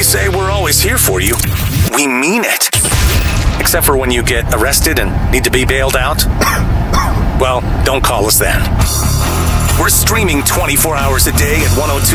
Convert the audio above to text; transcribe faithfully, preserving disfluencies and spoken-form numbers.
we say we're always here for you, we mean it. Except for when you get arrested and need to be bailed out. Well, don't call us then. We're streaming twenty-four hours a day at one oh two